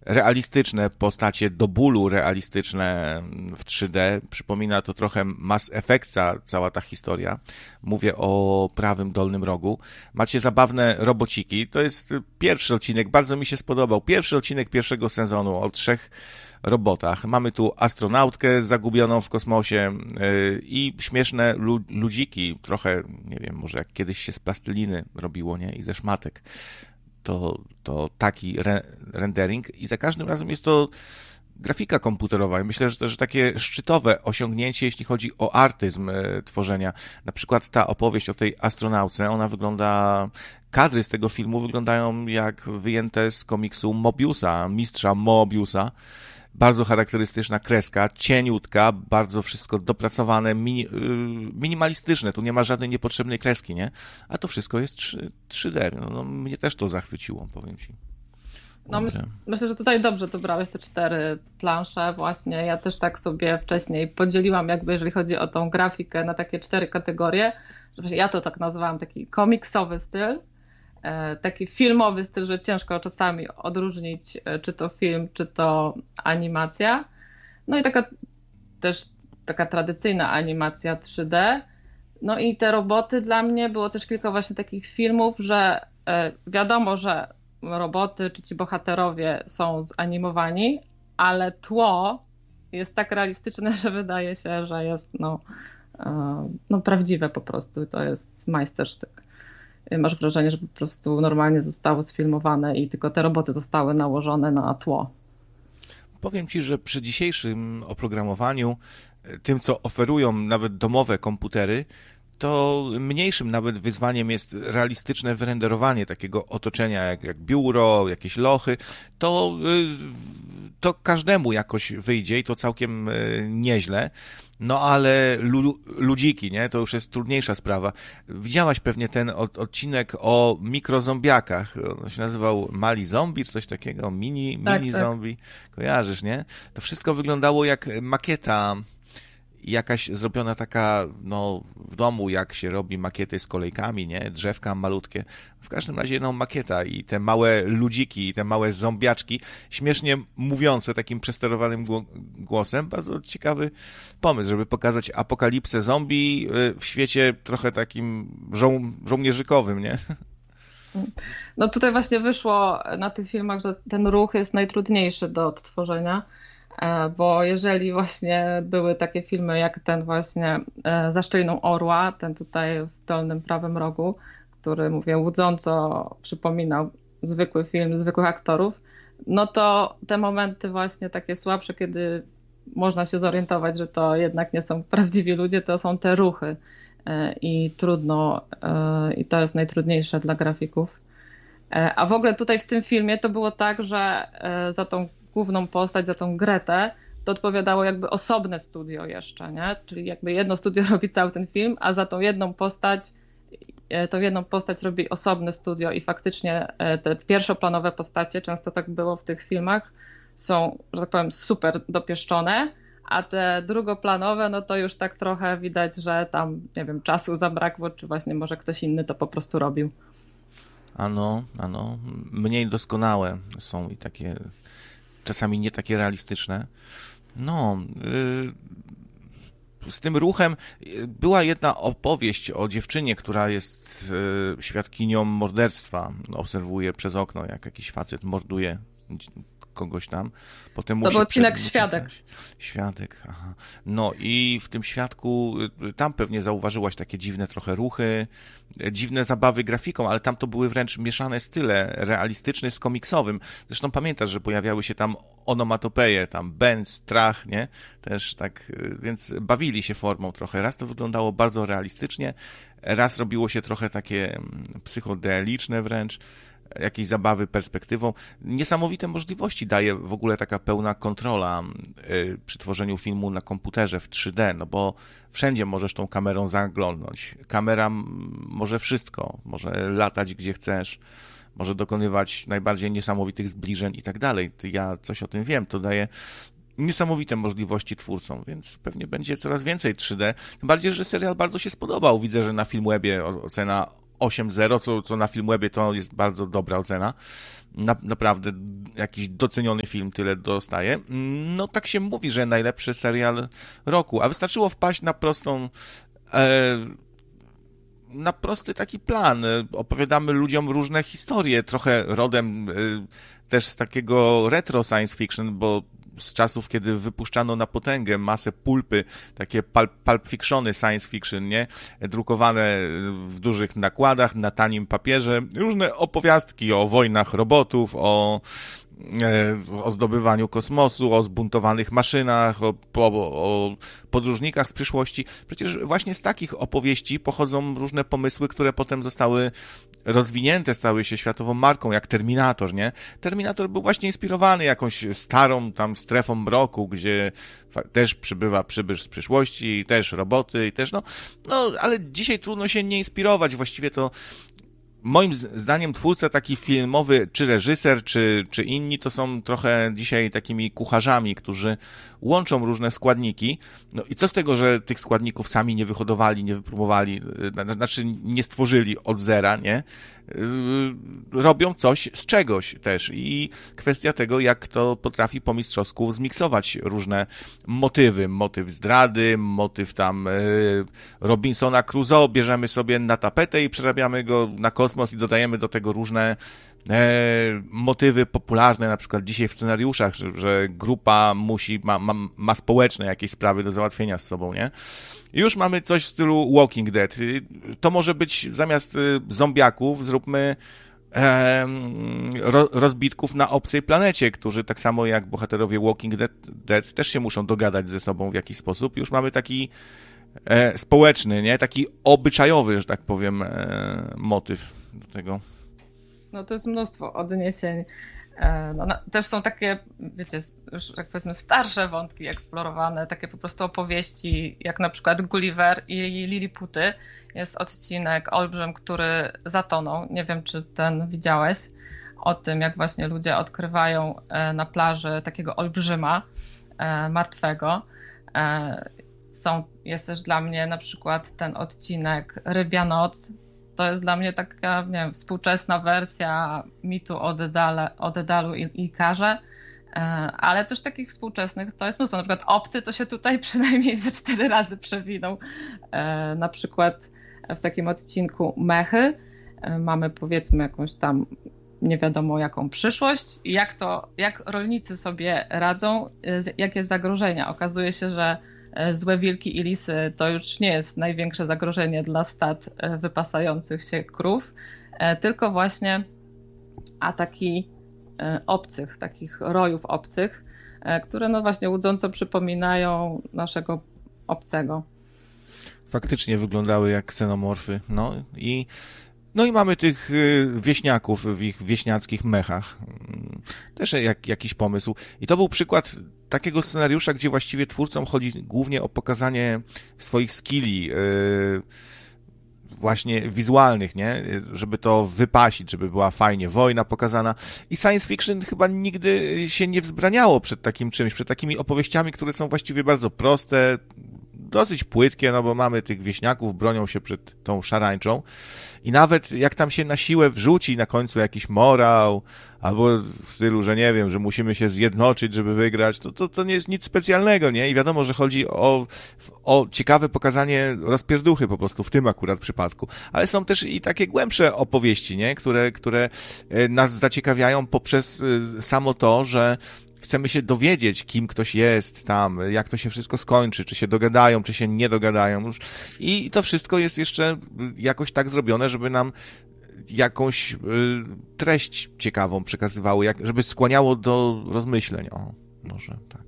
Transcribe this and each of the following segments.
realistyczne postacie, do bólu realistyczne w 3D. Przypomina to trochę Mass Effecta, cała ta historia. Mówię o prawym dolnym rogu. Macie zabawne robociki. To jest pierwszy odcinek, bardzo mi się spodobał. Pierwszy odcinek pierwszego sezonu o 3 robotach. Mamy tu astronautkę zagubioną w kosmosie i śmieszne ludziki, trochę, nie wiem, może jak kiedyś się z plasteliny robiło, nie? I ze szmatek. To taki rendering i za każdym razem jest to grafika komputerowa. I myślę, że to takie szczytowe osiągnięcie, jeśli chodzi o artyzm tworzenia. Na przykład ta opowieść o tej astronauce, ona wygląda... Kadry z tego filmu wyglądają jak wyjęte z komiksu Mobiusa, mistrza Mobiusa. Bardzo charakterystyczna kreska, cieniutka, bardzo wszystko dopracowane, minimalistyczne. Tu nie ma żadnej niepotrzebnej kreski, nie? A to wszystko jest 3D. No, mnie też to zachwyciło, powiem ci. No myślę, że tutaj dobrze dobrałeś te 4 plansze właśnie. Ja też tak sobie wcześniej podzieliłam jakby, jeżeli chodzi o tą grafikę, na takie 4 kategorie. Ja to tak nazywałam taki komiksowy styl, taki filmowy styl, że ciężko czasami odróżnić, czy to film, czy to animacja. No i taka tradycyjna animacja 3D. No i te roboty dla mnie było też kilka właśnie takich filmów, że wiadomo, że roboty czy ci bohaterowie są zanimowani, ale tło jest tak realistyczne, że wydaje się, że jest no prawdziwe po prostu. To jest majstersztyk. Masz wrażenie, że po prostu normalnie zostało sfilmowane i tylko te roboty zostały nałożone na tło. Powiem ci, że przy dzisiejszym oprogramowaniu, tym co oferują nawet domowe komputery, to mniejszym nawet wyzwaniem jest realistyczne wyrenderowanie takiego otoczenia jak biuro, jakieś lochy. To każdemu jakoś wyjdzie i to całkiem nieźle. No ale ludziki, nie? To już jest trudniejsza sprawa. Widziałaś pewnie ten odcinek o mikrozombiakach. On się nazywał Mali Zombie, czy coś takiego, mini zombie. Kojarzysz, nie? To wszystko wyglądało jak makieta jakaś zrobiona taka, no, w domu, jak się robi makiety z kolejkami, nie? Drzewka malutkie. W każdym razie, no, makieta i te małe ludziki, i te małe zombiaczki, śmiesznie mówiące takim przesterowanym głosem. Bardzo ciekawy pomysł, żeby pokazać apokalipsę zombie w świecie trochę takim żołnierzykowym, nie? No tutaj właśnie wyszło na tych filmach, że ten ruch jest najtrudniejszy do odtworzenia. Bo jeżeli właśnie były takie filmy jak ten właśnie Za szczeliną orła, ten tutaj w dolnym prawym rogu, który, mówię, łudząco przypominał zwykły film, zwykłych aktorów, no to te momenty właśnie takie słabsze, kiedy można się zorientować, że to jednak nie są prawdziwi ludzie, to są te ruchy i trudno, i to jest najtrudniejsze dla grafików. A w ogóle tutaj w tym filmie to było tak, że za tą główną postać, za tą Gretę, to odpowiadało jakby osobne studio jeszcze, nie? Czyli jakby jedno studio robi cały ten film, a za tą jedną postać robi osobne studio i faktycznie te pierwszoplanowe postacie, często tak było w tych filmach, są, że tak powiem, super dopieszczone, a te drugoplanowe, no to już tak trochę widać, że tam, nie wiem, czasu zabrakło, czy właśnie może ktoś inny to po prostu robił. Ano, mniej doskonałe są i takie czasami nie takie realistyczne. No, z tym ruchem była jedna opowieść o dziewczynie, która jest świadkinią morderstwa. Obserwuje przez okno, jak jakiś facet morduje kogoś tam. Potem to był odcinek Świadek. Świadek, aha. No i w tym Świadku, tam pewnie zauważyłaś takie dziwne trochę ruchy, dziwne zabawy grafiką, ale tam to były wręcz mieszane style, realistyczny z komiksowym. Zresztą pamiętasz, że pojawiały się tam onomatopeje, tam Ben, strach, nie? Też tak, więc bawili się formą trochę. Raz to wyglądało bardzo realistycznie, raz robiło się trochę takie psychodeliczne wręcz, jakiejś zabawy perspektywą. Niesamowite możliwości daje w ogóle taka pełna kontrola przy tworzeniu filmu na komputerze w 3D, no bo wszędzie możesz tą kamerą zaglądnąć. Kamera może wszystko, może latać gdzie chcesz, może dokonywać najbardziej niesamowitych zbliżeń i tak dalej. Ja coś o tym wiem, to daje niesamowite możliwości twórcom, więc pewnie będzie coraz więcej 3D. Tym bardziej, że serial bardzo się spodobał. Widzę, że na Filmwebie ocena 8.0, co na Filmwebie to jest bardzo dobra ocena. Naprawdę jakiś doceniony film tyle dostaje. No tak się mówi, że najlepszy serial roku, a wystarczyło wpaść na prosty taki plan. Opowiadamy ludziom różne historie, trochę rodem też z takiego retro science fiction, bo z czasów, kiedy wypuszczano na potęgę masę pulpy, takie pulp fictiony science fiction, nie? Drukowane w dużych nakładach, na tanim papierze. Różne opowiastki o wojnach robotów, o zdobywaniu kosmosu, o zbuntowanych maszynach, o podróżnikach z przyszłości. Przecież właśnie z takich opowieści pochodzą różne pomysły, które potem zostały rozwinięte, stały się światową marką, jak Terminator, nie? Terminator był właśnie inspirowany jakąś starą tam strefą mroku, gdzie też przybywa przybysz z przyszłości, i też roboty, i też ale dzisiaj trudno się nie inspirować. Właściwie to moim zdaniem twórca taki filmowy, czy reżyser, czy inni, to są trochę dzisiaj takimi kucharzami, którzy łączą różne składniki. No i co z tego, że tych składników sami nie wyhodowali, nie wypróbowali, znaczy nie stworzyli od zera, nie? Robią coś z czegoś też i kwestia tego, jak to potrafi po mistrzowsku zmiksować różne motywy. Motyw zdrady, motyw tam Robinsona Crusoe bierzemy sobie na tapetę i przerabiamy go na kosmos i dodajemy do tego różne motywy popularne, na przykład dzisiaj w scenariuszach, że grupa ma społeczne jakieś sprawy do załatwienia z sobą, nie? I już mamy coś w stylu Walking Dead. To może być zamiast zombiaków zróbmy rozbitków na obcej planecie, którzy tak samo jak bohaterowie Walking Dead też się muszą dogadać ze sobą w jakiś sposób. Już mamy taki społeczny, nie? Taki obyczajowy, że tak powiem, motyw do tego. No to jest mnóstwo odniesień. Też są takie, wiecie, już jak powiedzmy starsze wątki eksplorowane, takie po prostu opowieści, jak na przykład Gulliver i Liliputy. Jest odcinek Olbrzym, który zatonął. Nie wiem, czy ten widziałeś. O tym, jak właśnie ludzie odkrywają na plaży takiego olbrzyma martwego. Jest też dla mnie na przykład ten odcinek Rybia Noc. To jest dla mnie taka, nie wiem, współczesna wersja mitu o Dedalu i Karze, ale też takich współczesnych to jest mnóstwo. Na przykład Obcy to się tutaj przynajmniej ze 4 razy przewinął. Na przykład w takim odcinku Mechy mamy powiedzmy jakąś tam nie wiadomo jaką przyszłość i jak rolnicy sobie radzą, jakie zagrożenia. Okazuje się, że złe wilki i lisy to już nie jest największe zagrożenie dla stad wypasających się krów, tylko właśnie ataki obcych, takich rojów obcych, które no właśnie łudząco przypominają naszego obcego. Faktycznie wyglądały jak ksenomorfy. No i mamy tych wieśniaków w ich wieśniackich mechach. Też jakiś pomysł. I to był przykład takiego scenariusza, gdzie właściwie twórcom chodzi głównie o pokazanie swoich skilli właśnie wizualnych, nie? Żeby to wypasić, żeby była fajnie wojna pokazana. I science fiction chyba nigdy się nie wzbraniało przed takim czymś, przed takimi opowieściami, które są właściwie bardzo proste, dosyć płytkie, no bo mamy tych wieśniaków, bronią się przed tą szarańczą i nawet jak tam się na siłę wrzuci na końcu jakiś morał, albo w stylu, że nie wiem, że musimy się zjednoczyć, żeby wygrać, to nie jest nic specjalnego, nie? I wiadomo, że chodzi o ciekawe pokazanie rozpierduchy po prostu w tym akurat przypadku. Ale są też i takie głębsze opowieści, nie? Które nas zaciekawiają poprzez samo to, że chcemy się dowiedzieć, kim ktoś jest tam, jak to się wszystko skończy, czy się dogadają, czy się nie dogadają. I to wszystko jest jeszcze jakoś tak zrobione, żeby nam jakąś treść ciekawą przekazywało, żeby skłaniało do rozmyśleń. O, może tak.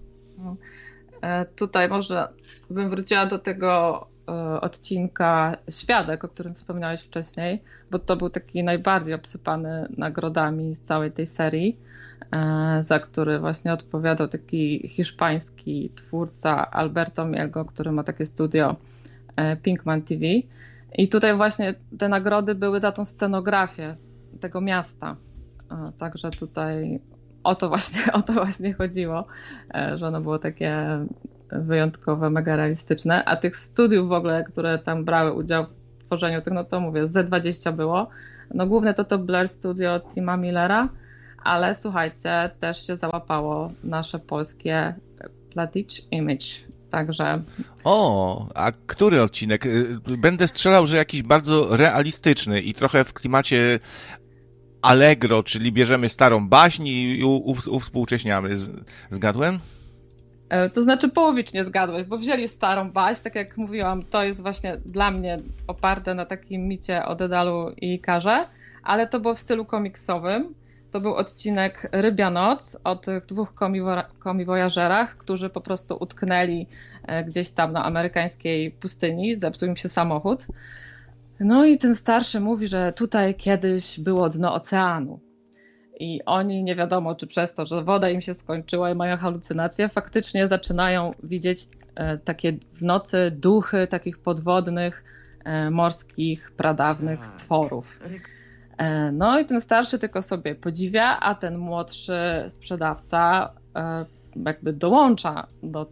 Tutaj może bym wróciła do tego odcinka Świadek, o którym wspomniałeś wcześniej, bo to był taki najbardziej obsypany nagrodami z całej tej serii, za który właśnie odpowiadał taki hiszpański twórca Alberto Mielgo, który ma takie studio Pinkman TV. I tutaj właśnie te nagrody były za tą scenografię tego miasta. Także tutaj o to właśnie chodziło, że ono było takie wyjątkowe, mega realistyczne. A tych studiów w ogóle, które tam brały udział w tworzeniu tych, no to mówię, Z20 było. No główne to Blair Studio Tima Millera, ale słuchajcie, też się załapało nasze polskie Platige Image, także... O, a który odcinek? Będę strzelał, że jakiś bardzo realistyczny i trochę w klimacie Allegro, czyli bierzemy starą baśń i uwspółcześniamy. Zgadłem? To znaczy połowicznie zgadłeś, bo wzięli starą baśń, tak jak mówiłam, to jest właśnie dla mnie oparte na takim micie o Dedalu i Ikarze, ale to było w stylu komiksowym. To był odcinek Rybia Noc o tych dwóch komiwojażerach, którzy po prostu utknęli gdzieś tam na amerykańskiej pustyni, zepsuł im się samochód. No i ten starszy mówi, że tutaj kiedyś było dno oceanu. I oni nie wiadomo, czy przez to, że woda im się skończyła i mają halucynacje, faktycznie zaczynają widzieć takie w nocy duchy takich podwodnych, morskich, pradawnych stworów. No i ten starszy tylko sobie podziwia, a ten młodszy sprzedawca jakby dołącza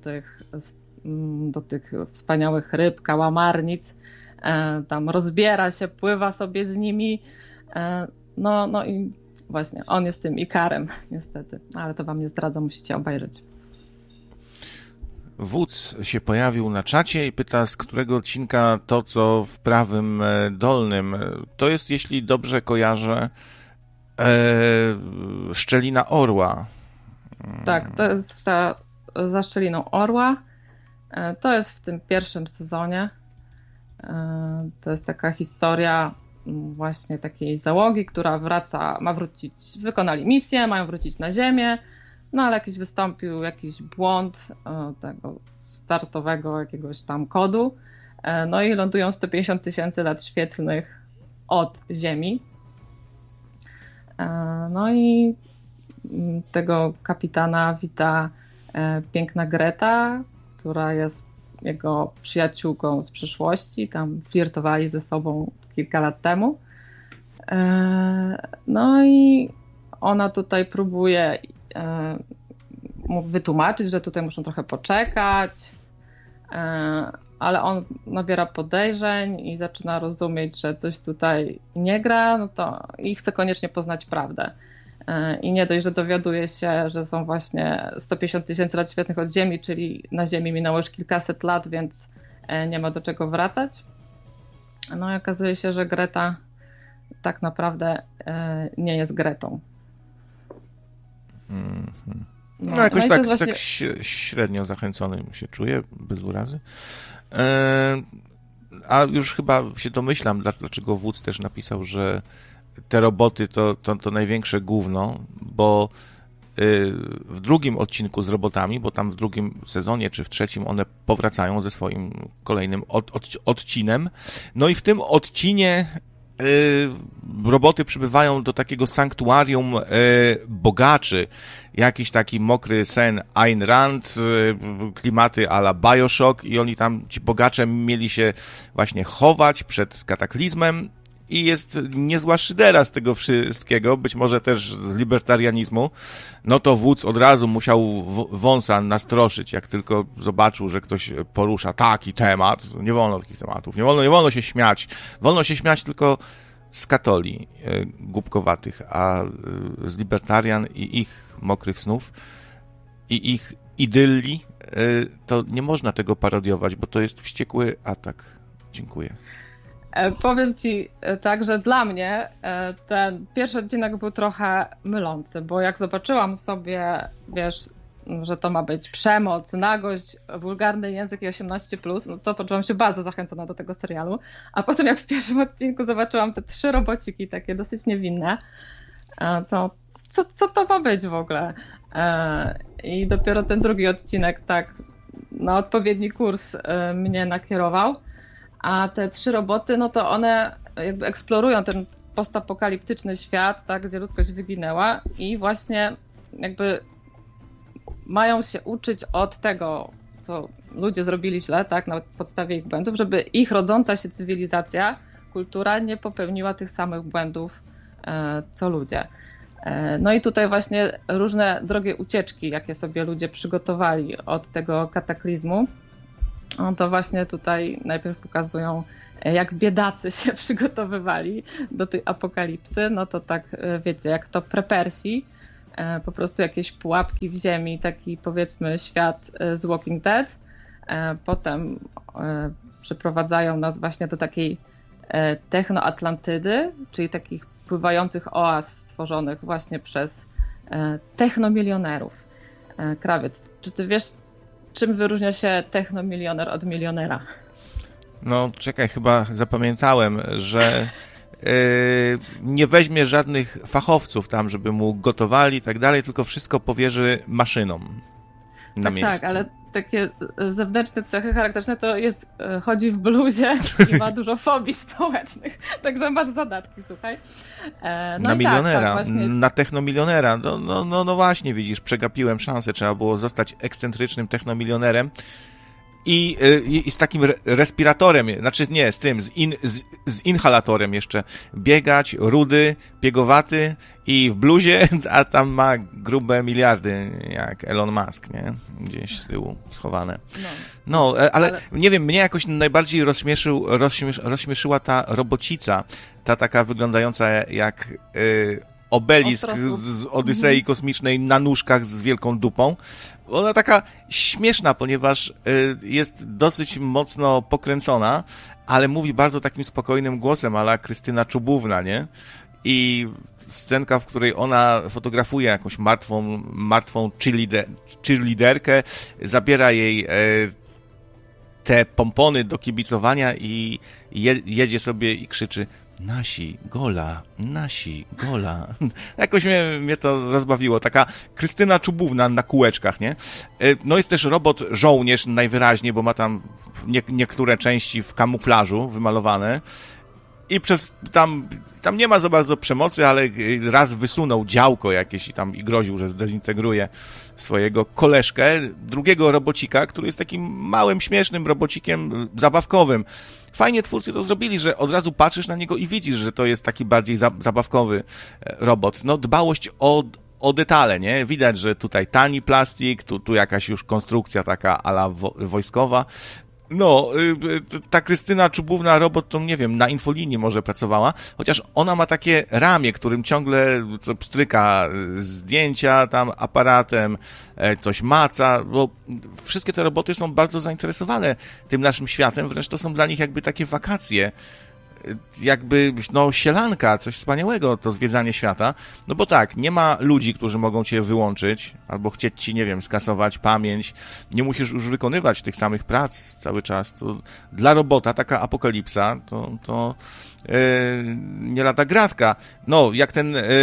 do tych wspaniałych ryb, kałamarnic, tam rozbiera się, pływa sobie z nimi, no i właśnie on jest tym Ikarem niestety, ale to wam nie zdradzę, musicie obejrzeć. Wódz się pojawił na czacie i pyta, z którego odcinka to, co w prawym dolnym. To jest, jeśli dobrze kojarzę, Szczelina Orła. Tak, to jest za Szczeliną Orła. To jest w tym pierwszym sezonie. To jest taka historia właśnie takiej załogi, która ma wrócić, wykonali misję, mają wrócić na Ziemię, no ale wystąpił jakiś błąd tego startowego jakiegoś tam kodu, no i lądują 150 000 lat świetlnych od Ziemi. No i tego kapitana wita piękna Greta, która jest jego przyjaciółką z przeszłości, tam flirtowali ze sobą kilka lat temu. No i ona tutaj próbuje mu wytłumaczyć, że tutaj muszą trochę poczekać, ale on nabiera podejrzeń i zaczyna rozumieć, że coś tutaj nie gra, no to i chce koniecznie poznać prawdę. I nie dość, że dowiaduje się, że są właśnie 150 000 lat świetlnych od Ziemi, czyli na Ziemi minęło już kilkaset lat, więc nie ma do czego wracać. No i okazuje się, że Greta tak naprawdę nie jest Gretą. No jakoś tak, właśnie... tak średnio zachęcony się czuję, bez urazy. A już chyba się domyślam, dlaczego Wódz też napisał, że te roboty to największe gówno, bo w drugim odcinku z robotami, bo tam w drugim sezonie czy w trzecim one powracają ze swoim kolejnym odcinem. No i w tym odcinie roboty przybywają do takiego sanktuarium bogaczy. Jakiś taki mokry sen Ayn Rand, klimaty a la Bioshock i oni tam, ci bogacze, mieli się właśnie chować przed kataklizmem. I jest niezła szydera z tego wszystkiego, być może też z libertarianizmu. No to Wódz od razu musiał wąsa nastroszyć, jak tylko zobaczył, że ktoś porusza taki temat. Nie wolno takich tematów, nie wolno się śmiać. Wolno się śmiać tylko z katoli głupkowatych, a z libertarian i ich mokrych snów i ich idylli to nie można tego parodiować, bo to jest wściekły atak. Dziękuję. Powiem ci tak, że dla mnie ten pierwszy odcinek był trochę mylący, bo jak zobaczyłam sobie, wiesz, że to ma być przemoc, nagość, wulgarny język i 18+, no to poczułam się bardzo zachęcona do tego serialu, a potem jak w pierwszym odcinku zobaczyłam te 3 robociki takie dosyć niewinne, to co to ma być w ogóle? I dopiero ten drugi odcinek tak na odpowiedni kurs mnie nakierował. A te 3 roboty, no to one jakby eksplorują ten postapokaliptyczny świat, tak, gdzie ludzkość wyginęła i właśnie jakby mają się uczyć od tego, co ludzie zrobili źle, tak, na podstawie ich błędów, żeby ich rodząca się cywilizacja, kultura nie popełniła tych samych błędów, co ludzie. No i tutaj właśnie różne drogie ucieczki, jakie sobie ludzie przygotowali od tego kataklizmu, No to właśnie tutaj najpierw pokazują, jak biedacy się przygotowywali do tej apokalipsy. No to tak, wiecie, jak to prepersi, po prostu jakieś pułapki w ziemi, taki powiedzmy świat z Walking Dead. Potem przyprowadzają nas właśnie do takiej technoatlantydy, czyli takich pływających oaz stworzonych właśnie przez technomilionerów. Krawiec, czy ty wiesz, czym wyróżnia się technomilioner od milionera? No czekaj, chyba zapamiętałem, że nie weźmie żadnych fachowców tam, żeby mu gotowali i tak dalej, tylko wszystko powierzy maszynom na miejscu. Tak, ale takie zewnętrzne cechy charakterystyczne to jest, chodzi w bluzie i ma dużo fobii społecznych, także masz zadatki, słuchaj. No na milionera, tak, właśnie... na technomilionera, no właśnie widzisz, przegapiłem szansę, trzeba było zostać ekscentrycznym technomilionerem i z takim respiratorem, znaczy nie, z tym, z inhalatorem jeszcze, biegać, rudy, piegowaty i w bluzie, a tam ma grube miliardy, jak Elon Musk, nie? Gdzieś z tyłu schowane. No, ale nie wiem, mnie jakoś najbardziej rozśmieszyła ta robocica, ta taka wyglądająca jak obelisk z Odysei Kosmicznej na nóżkach z wielką dupą. Ona taka śmieszna, ponieważ jest dosyć mocno pokręcona, ale mówi bardzo takim spokojnym głosem, a la Krystyna Czubówna, nie? I scenka, w której ona fotografuje jakąś martwą cheerleaderkę, zabiera jej te pompony do kibicowania i jedzie sobie i krzyczy: nasi, gola, nasi, gola. Jakoś mnie to rozbawiło. Taka Krystyna Czubówna na kółeczkach, nie? No jest też robot żołnierz najwyraźniej, bo ma tam niektóre części w kamuflażu wymalowane. I tam nie ma za bardzo przemocy, ale raz wysunął działko jakieś i groził, że zdezintegruje swojego koleżkę, drugiego robocika, który jest takim małym, śmiesznym robocikiem zabawkowym. Fajnie twórcy to zrobili, że od razu patrzysz na niego i widzisz, że to jest taki bardziej zabawkowy robot. No, dbałość o detale, nie? Widać, że tutaj tani plastik, tu jakaś już konstrukcja taka a la wojskowa. No, ta Krystyna Czubówna robot, to nie wiem, na infolinii może pracowała, chociaż ona ma takie ramię, którym ciągle pstryka zdjęcia tam aparatem, coś maca, bo wszystkie te roboty są bardzo zainteresowane tym naszym światem, wręcz to są dla nich jakby takie wakacje, jakby, no, sielanka, coś wspaniałego to zwiedzanie świata, no bo tak, nie ma ludzi, którzy mogą cię wyłączyć, albo chcieć ci, nie wiem, skasować pamięć, nie musisz już wykonywać tych samych prac cały czas, to dla robota taka apokalipsa, to nie lada gratka. No, jak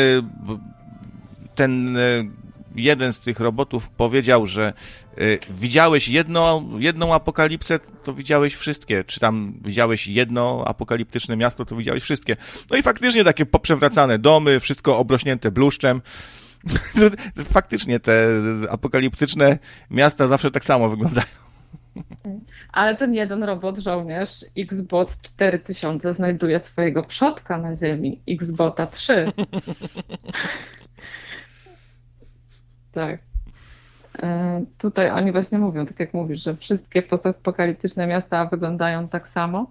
ten jeden z tych robotów powiedział, że widziałeś jedną apokalipsę, to widziałeś wszystkie. Czy tam widziałeś jedno apokaliptyczne miasto, to widziałeś wszystkie. No i faktycznie takie poprzewracane domy, wszystko obrośnięte bluszczem. Faktycznie te apokaliptyczne miasta zawsze tak samo wyglądają. Ale ten jeden robot, żołnierz Xbot 4000, znajduje swojego przodka na Ziemi, Xbota 3. Tak. Tutaj oni właśnie mówią, tak jak mówisz, że wszystkie postapokaliptyczne miasta wyglądają tak samo.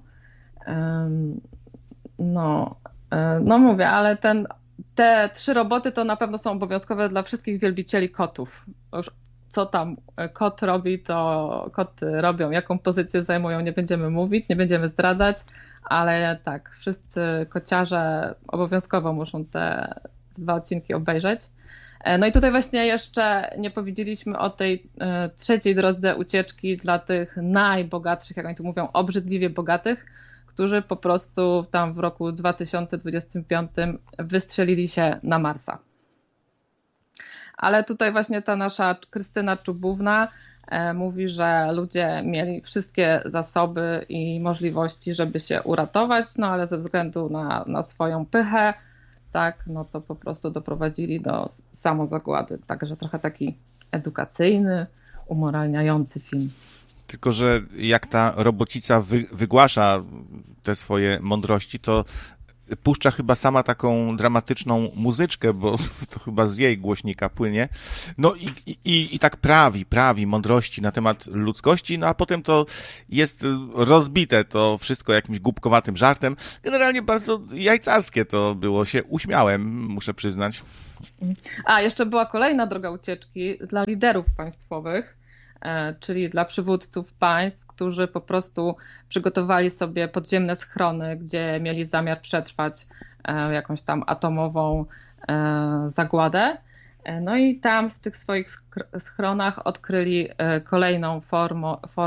No mówię, ale te 3 roboty to na pewno są obowiązkowe dla wszystkich wielbicieli kotów. Już co tam kot robi, to koty robią, jaką pozycję zajmują, nie będziemy mówić, nie będziemy zdradzać, ale tak, wszyscy kociarze obowiązkowo muszą te 2 odcinki obejrzeć. No i tutaj właśnie jeszcze nie powiedzieliśmy o tej trzeciej drodze ucieczki dla tych najbogatszych, jak oni tu mówią, obrzydliwie bogatych, którzy po prostu tam w roku 2025 wystrzelili się na Marsa. Ale tutaj właśnie ta nasza Krystyna Czubówna mówi, że ludzie mieli wszystkie zasoby i możliwości, żeby się uratować, no ale ze względu na swoją pychę, tak, no to po prostu doprowadzili do samozagłady. Także trochę taki edukacyjny, umoralniający film. Tylko że jak ta robocica wygłasza te swoje mądrości, to puszcza chyba sama taką dramatyczną muzyczkę, bo to chyba z jej głośnika płynie. No i tak prawi mądrości na temat ludzkości, no a potem to jest rozbite to wszystko jakimś głupkowatym żartem. Generalnie bardzo jajcarskie to było, się uśmiałem, muszę przyznać. A, jeszcze była kolejna droga ucieczki dla liderów państwowych, czyli dla przywódców państw, którzy po prostu przygotowali sobie podziemne schrony, gdzie mieli zamiar przetrwać jakąś tam atomową zagładę. No i tam w tych swoich schronach odkryli kolejną formę